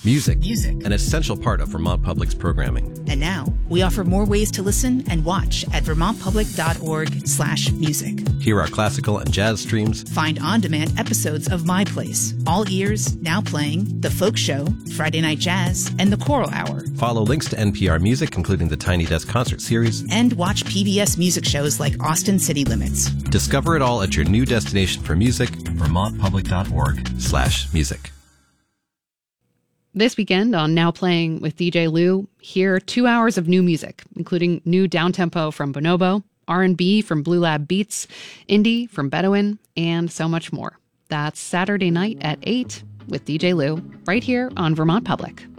Music. An essential part of Vermont Public's programming. And now, we offer more ways to listen and watch at vermontpublic.org/music. Hear our classical and jazz streams. Find on-demand episodes of My Place, All Ears, Now Playing, The Folk Show, Friday Night Jazz, and The Choral Hour. Follow links to NPR Music, including the Tiny Desk Concert Series. And watch PBS music shows like Austin City Limits. Discover it all at your new destination for music, vermontpublic.org/music. This weekend on Now Playing with DJ Lou, hear 2 hours of new music, including new downtempo from Bonobo, R&B from Blue Lab Beats, indie from Bedouin, and so much more. That's Saturday night at 8 with DJ Lou, right here on Vermont Public.